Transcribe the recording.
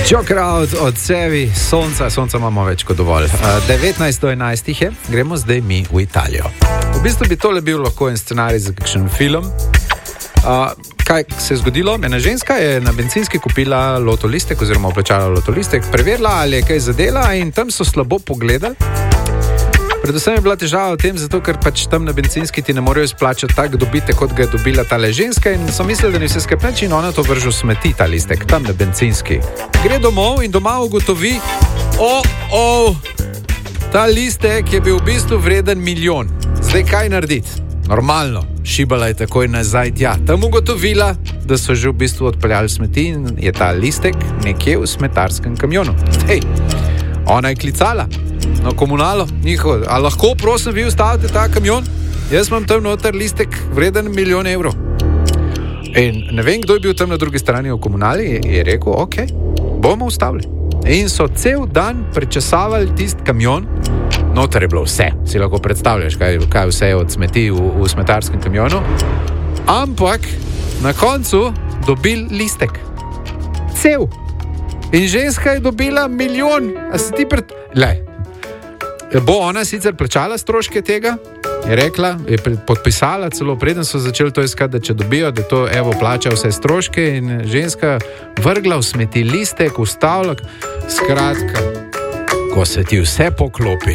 Joker out od Sevi, sonca imamo več kot dovolj. 19:11 je, gremo zdaj mi v Italijo. V bistvu bi tole bil lahko en scenarij za kakšen film. Kaj se je zgodilo? Ena ženska je na bencinski kupila lotolistek oziroma vplačala lotolistek, preverila, ali je kaj zadela in tam so slabo pogledali. Predvsem je bila težava v tem, zato ker pač tam na bencinski ti ne morejo izplačati tak dobitek, kot ga je dobila tale ženska in so mislili, da ni vse skepneč in ona to vrže v smeti, ta listek, tam na bencinski. Gre domov in doma ugotovi, ta listek je bil v bistvu vreden 1 milijon. Zdaj kaj narediti? Normalno, šibala je takoj nazaj tja. Tam ugotovila, da so že v bistvu odpeljali smeti in je ta listek nekje v smetarskem kamionu. Hej, ona je klicala na komunalo, njihovo, a lahko prosim vi ustavite ta kamion? Jaz imam tam noter listek vreden 1 milijon evrov. In ne vem, kdo je bil tam na drugi strani v komunali, je rekel, ok, bomo ustavili. In so cel dan prečesavali tist kamion, noter je bilo vse, si lahko predstavljaš, kaj vse je od smeti v smetarskem kamionu, ampak na koncu dobil listek. Cel. In ženska je dobila 1 milijon. A si ti bo ona sicer plačala stroške tega? Je rekla, je podpisala celo, preden so začeli to iskati, da če dobijo, da to evo plača vse stroške in ženska vrgla v smeti listek, ustavila, skratka, ko se ti vse poklopi,